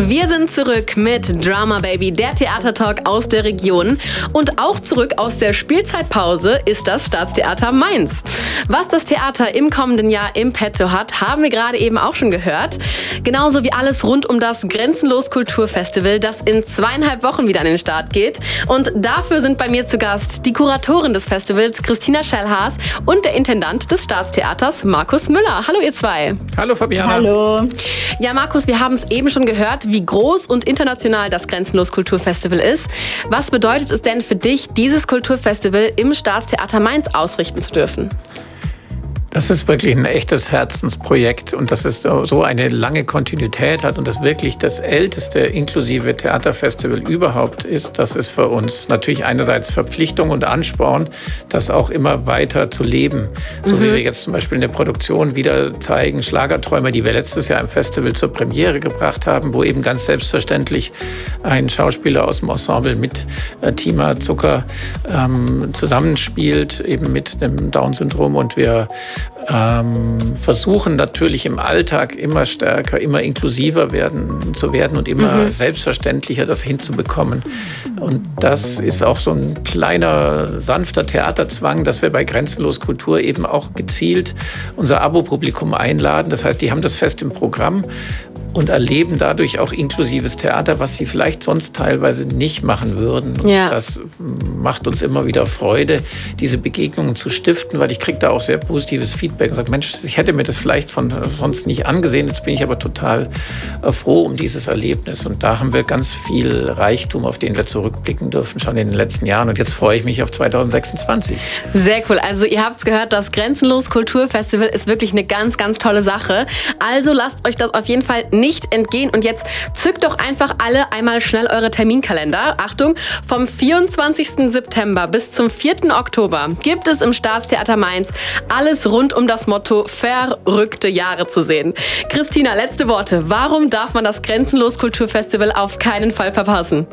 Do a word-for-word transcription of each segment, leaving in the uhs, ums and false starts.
Wir sind zurück mit Drama Baby, der Theatertalk aus der Region. Und auch zurück aus der Spielzeitpause ist das Staatstheater Mainz. Was das Theater im kommenden Jahr im Petto hat, haben wir gerade eben auch schon gehört. Genauso wie alles rund um das Grenzenlos Kulturfestival, das in zweieinhalb Wochen wieder an den Start geht. Und dafür sind bei mir zu Gast die Kuratorin des Festivals, Christina Schellhaas, und der Intendant des Staatstheaters, Markus Müller. Hallo ihr zwei. Hallo Fabiana. Hallo. Ja, Markus, wir haben es eben schon gehört, wie groß und international das Grenzenlos Kulturfestival ist. Was bedeutet es denn für dich, dieses Kulturfestival im Staatstheater Mainz ausrichten zu dürfen? Das ist wirklich ein echtes Herzensprojekt und dass es so eine lange Kontinuität hat und das wirklich das älteste inklusive Theaterfestival überhaupt ist, das ist für uns natürlich einerseits Verpflichtung und Ansporn, das auch immer weiter zu leben. So mhm. wie wir jetzt zum Beispiel in der Produktion wieder zeigen, Schlagerträumer, die wir letztes Jahr im Festival zur Premiere gebracht haben, wo eben ganz selbstverständlich ein Schauspieler aus dem Ensemble mit äh, Tima Zucker ähm, zusammenspielt, eben mit dem Down-Syndrom, und wir Ähm, versuchen natürlich im Alltag immer stärker, immer inklusiver werden, zu werden und immer mhm. selbstverständlicher das hinzubekommen. Und das ist auch so ein kleiner, sanfter Theaterzwang, dass wir bei Grenzenlos Kultur eben auch gezielt unser Abo-Publikum einladen. Das heißt, die haben das fest im Programm und erleben dadurch auch inklusives Theater, was sie vielleicht sonst teilweise nicht machen würden. Und ja. das macht uns immer wieder Freude, diese Begegnungen zu stiften, weil ich kriege da auch sehr positives Feedback und sage, Mensch, ich hätte mir das vielleicht von sonst nicht angesehen, jetzt bin ich aber total äh, froh um dieses Erlebnis. Und da haben wir ganz viel Reichtum, auf den wir zurückblicken dürfen, schon in den letzten Jahren. Und jetzt freue ich mich auf zwanzig sechsundzwanzig. Sehr cool. Also ihr habt es gehört, das Grenzenlos Kulturfestival ist wirklich eine ganz, ganz tolle Sache. Also lasst euch das auf jeden Fall nicht entgehen. Und jetzt zückt doch einfach alle einmal schnell eure Terminkalender. Achtung, vom vierundzwanzigsten September bis zum vierten Oktober gibt es im Staatstheater Mainz alles rund um das Motto verrückte Jahre zu sehen. Christina, letzte Worte. Warum darf man das Grenzenlos Kulturfestival auf keinen Fall verpassen?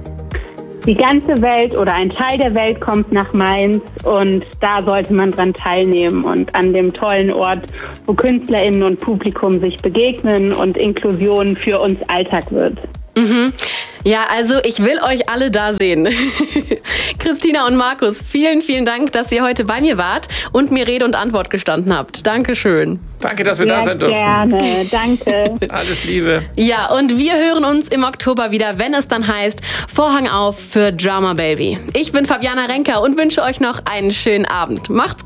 Die ganze Welt oder ein Teil der Welt kommt nach Mainz und da sollte man dran teilnehmen und an dem tollen Ort, wo KünstlerInnen und Publikum sich begegnen und Inklusion für uns Alltag wird. Mhm. Ja, also ich will euch alle da sehen. Christina und Markus, vielen, vielen Dank, dass ihr heute bei mir wart und mir Rede und Antwort gestanden habt. Dankeschön. Danke, dass wir Sehr da sein durften. Gerne, danke. Alles Liebe. Ja, und wir hören uns im Oktober wieder, wenn es dann heißt Vorhang auf für Drama Baby. Ich bin Fabiana Renker und wünsche euch noch einen schönen Abend. Macht's gut.